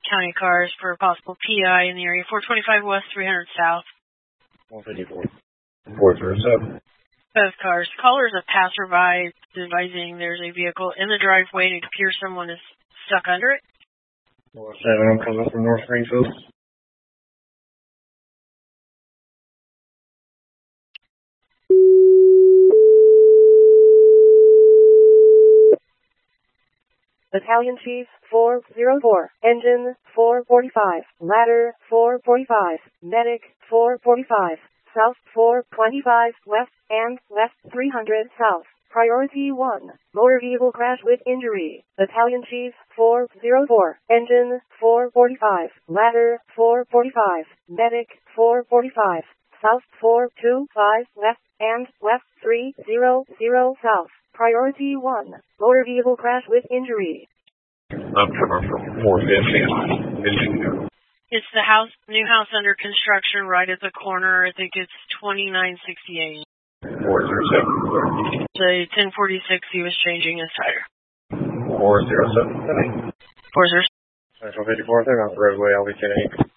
county cars for a possible PI in the area. 425 west, 300 south. 154. 407. Both cars. Caller is a passerby advising there's a vehicle in the driveway and it appears someone is stuck under it. 407, I'm coming from North Springfield. Battalion Chief 404, Engine 445, Ladder 445, Medic 445, South 425 West and West 300 South. Priority 1, motor vehicle crash with injury. Battalion Chief 404, Engine 445, Ladder 445, Medic 445, South 425 West and West 300 South. Priority 1, motor vehicle crash with injury. I'm coming from 450. It's the new house under construction right at the corner. I think it's 2968. 407. The 1046, he was changing his tire. 407. 40. Central 54th, I'm off the roadway, I'll be 10-8.